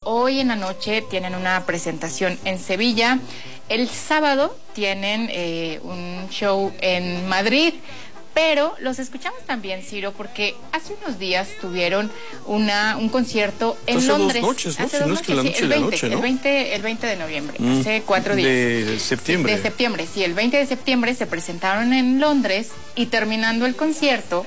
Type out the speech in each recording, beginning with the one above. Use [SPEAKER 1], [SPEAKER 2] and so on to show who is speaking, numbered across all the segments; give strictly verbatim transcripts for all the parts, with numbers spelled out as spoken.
[SPEAKER 1] hoy en la noche tienen una presentación en Sevilla. El sábado tienen eh, un show en Madrid. Pero los escuchamos también, Ciro, porque hace unos días tuvieron una un concierto en
[SPEAKER 2] hace
[SPEAKER 1] Londres.
[SPEAKER 2] Dos noches, ¿no?
[SPEAKER 1] Hace
[SPEAKER 2] si
[SPEAKER 1] dos
[SPEAKER 2] no
[SPEAKER 1] noches,
[SPEAKER 2] es que la noche
[SPEAKER 1] sí, el
[SPEAKER 2] de la
[SPEAKER 1] veinte,
[SPEAKER 2] noche, ¿no?
[SPEAKER 1] el veinte, el veinte de noviembre,
[SPEAKER 2] Mm,
[SPEAKER 1] hace cuatro días.
[SPEAKER 2] De septiembre.
[SPEAKER 1] De septiembre, sí, el veinte de septiembre se presentaron en Londres y terminando el concierto,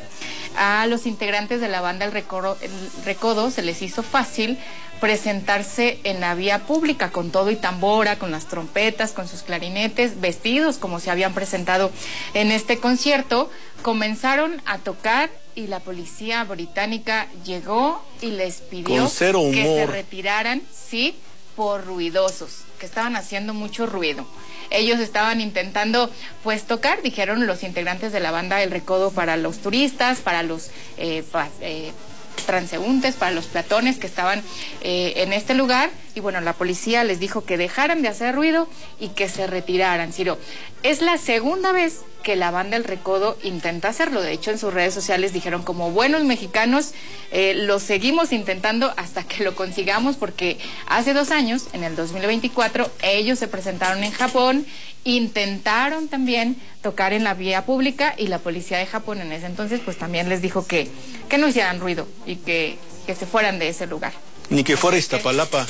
[SPEAKER 1] a los integrantes de la banda El Recodo, el Recodo se les hizo fácil presentarse en la vía pública con todo y tambora, con las trompetas, con sus clarinetes, vestidos como se habían presentado en este concierto. Comenzaron a tocar y la policía británica llegó y les pidió
[SPEAKER 2] Con cero humor.
[SPEAKER 1] que se retiraran, sí, por ruidosos, que estaban haciendo mucho ruido. Ellos estaban intentando, pues, tocar, dijeron los integrantes de la banda El Recodo, para los turistas, para los eh, pa, eh, transeúntes, para los peatones que estaban eh, en este lugar. Y bueno, la policía les dijo que dejaran de hacer ruido y que se retiraran. Ciro, es la segunda vez que la banda El Recodo intenta hacerlo. De hecho, en sus redes sociales dijeron, como buenos mexicanos, eh, lo seguimos intentando hasta que lo consigamos, porque hace dos años, en el dos mil veinticuatro, ellos se presentaron en Japón, intentaron también tocar en la vía pública y la policía de Japón en ese entonces pues también les dijo que, que no hicieran ruido y que, que se fueran de ese lugar.
[SPEAKER 2] Ni que fuera Iztapalapa.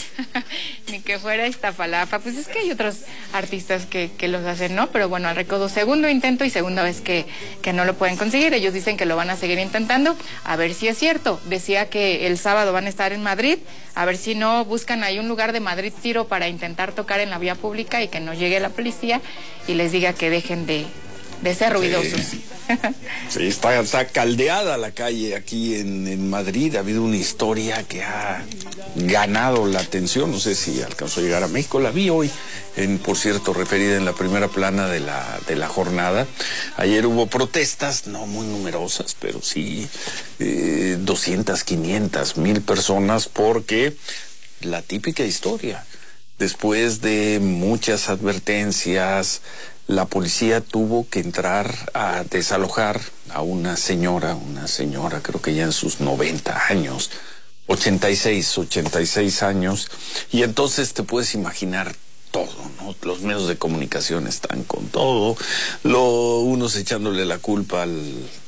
[SPEAKER 1] Ni que fuera Iztapalapa. Pues es que hay otros artistas que, que los hacen, ¿no? Pero bueno, El Recodo, segundo intento y segunda vez que, que no lo pueden conseguir. Ellos dicen que lo van a seguir intentando, a ver si es cierto. Decía que el sábado van a estar en Madrid, a ver si no buscan ahí un lugar de Madrid, Ciro, para intentar tocar en la vía pública y que no llegue la policía y les diga que dejen de, de ser ruidosos.
[SPEAKER 3] Sí. Sí, está, está caldeada la calle aquí en, en Madrid. Ha habido una historia que ha ganado la atención. No sé si alcanzó a llegar a México. La vi hoy, en, por cierto, referida en la primera plana de la, de la jornada. Ayer hubo protestas, no muy numerosas, pero sí eh, doscientas, quinientas, mil personas, porque la típica historia. Después de muchas advertencias, la policía tuvo que entrar a desalojar a una señora, una señora creo que ya en sus noventa años, ochenta y seis, ochenta y seis años, y entonces te puedes imaginar todo, ¿no? Los medios de comunicación están con todo, lo, unos echándole la culpa al...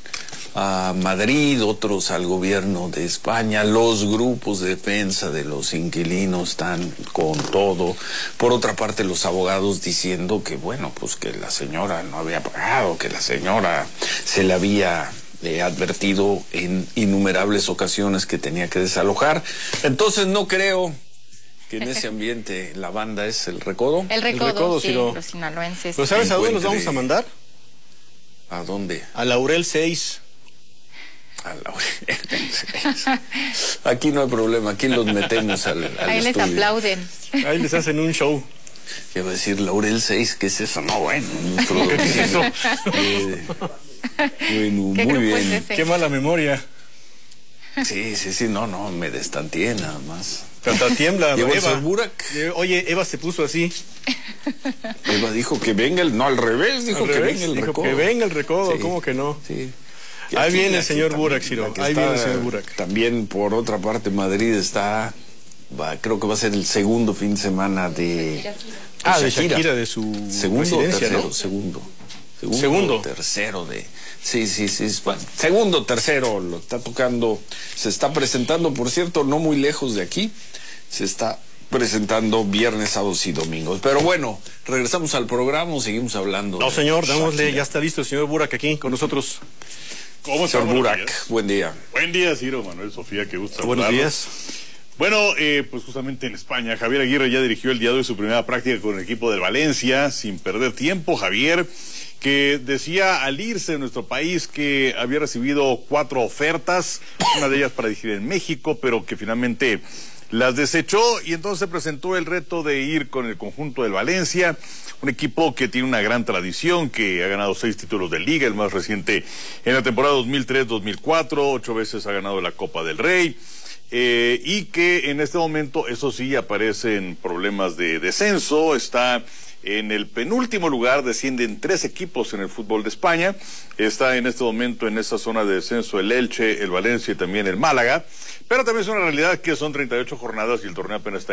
[SPEAKER 3] a Madrid, otros al gobierno de España, los grupos de defensa de los inquilinos están con todo. Por otra parte, los abogados diciendo que, bueno, pues que la señora no había pagado, que la señora se le había eh, advertido en innumerables ocasiones que tenía que desalojar. Entonces no creo que en ese ambiente la banda es El Recodo.
[SPEAKER 1] El Recodo,
[SPEAKER 2] El Recodo,
[SPEAKER 1] sí,
[SPEAKER 2] sí, no.
[SPEAKER 1] los sinaloenses.
[SPEAKER 2] ¿Pero sabes a dónde los
[SPEAKER 3] Encuentre-
[SPEAKER 2] vamos a mandar?
[SPEAKER 3] ¿A dónde?
[SPEAKER 2] A Laurel seis.
[SPEAKER 3] A la... Aquí no hay problema, aquí los metemos al, al
[SPEAKER 1] Ahí les
[SPEAKER 3] estudio.
[SPEAKER 1] aplauden.
[SPEAKER 2] Ahí les hacen un show.
[SPEAKER 3] ¿Qué va a decir Laurel seis? ¿Qué es eso? No, bueno.
[SPEAKER 2] ¿Qué es eso?
[SPEAKER 3] Eh, bueno,
[SPEAKER 1] ¿Qué
[SPEAKER 3] muy
[SPEAKER 1] grupo es
[SPEAKER 3] bien.
[SPEAKER 1] ese?
[SPEAKER 2] Qué mala memoria.
[SPEAKER 3] Sí, sí, sí, no, no, me destanteé nada más.
[SPEAKER 2] Hasta tiembla,
[SPEAKER 3] ¿Llegó el
[SPEAKER 2] Eva.
[SPEAKER 3] señor Burak?
[SPEAKER 2] Eh, Oye, Eva se puso así.
[SPEAKER 3] Eva dijo que venga el... No, al revés, dijo
[SPEAKER 2] Al
[SPEAKER 3] que
[SPEAKER 2] revés,
[SPEAKER 3] venga el
[SPEAKER 2] dijo
[SPEAKER 3] recodo.
[SPEAKER 2] que venga el recodo,
[SPEAKER 3] Sí.
[SPEAKER 2] ¿cómo que no?
[SPEAKER 3] Sí. Y
[SPEAKER 2] Ahí
[SPEAKER 3] aquí-
[SPEAKER 2] viene el
[SPEAKER 3] aquí
[SPEAKER 2] señor
[SPEAKER 3] también,
[SPEAKER 2] Burak, Ciro.
[SPEAKER 3] la que
[SPEAKER 2] Ahí
[SPEAKER 3] está-
[SPEAKER 2] viene el señor Burak.
[SPEAKER 3] También, por otra parte, Madrid está... Va, creo que va a ser el segundo fin de semana de...
[SPEAKER 2] Ah, de Shakira, de su
[SPEAKER 3] Segundo o
[SPEAKER 2] residencia,
[SPEAKER 3] tercero,
[SPEAKER 2] ¿no?
[SPEAKER 3] segundo. Segundo.
[SPEAKER 2] Segundo.
[SPEAKER 3] o tercero de... Sí, sí, sí. Bueno, segundo, tercero, lo está tocando. Se está presentando, por cierto, no muy lejos de aquí. Se está presentando viernes, sábados y domingos. Pero bueno, regresamos al programa o seguimos hablando.
[SPEAKER 2] No,
[SPEAKER 3] de
[SPEAKER 2] señor, démosle,
[SPEAKER 3] Shakira.
[SPEAKER 2] ya está listo el señor Burak aquí con nosotros.
[SPEAKER 4] ¿Cómo está?
[SPEAKER 3] Señor
[SPEAKER 4] Buenos
[SPEAKER 3] Burak,
[SPEAKER 4] días.
[SPEAKER 3] buen día.
[SPEAKER 4] Buen día, Ciro, Manuel, Sofía, qué gusto
[SPEAKER 2] Buenos
[SPEAKER 4] saludarlos.
[SPEAKER 2] días.
[SPEAKER 4] Bueno, eh, pues justamente en España, Javier Aguirre ya dirigió el día de hoy su primera práctica con el equipo del Valencia, sin perder tiempo. Javier, que decía al irse de nuestro país que había recibido cuatro ofertas, una de ellas para dirigir en México, pero que finalmente las desechó y entonces se presentó el reto de ir con el conjunto del Valencia, un equipo que tiene una gran tradición, que ha ganado seis títulos de liga, el más reciente en la temporada dos mil tres dos mil cuatro, ocho veces ha ganado la Copa del Rey. Eh, y que en este momento, eso sí, aparecen problemas de descenso, está en el penúltimo lugar, descienden tres equipos en el fútbol de España, está en este momento en esa zona de descenso el Elche, el Valencia y también el Málaga, pero también es una realidad que son treinta y ocho jornadas y el torneo apenas está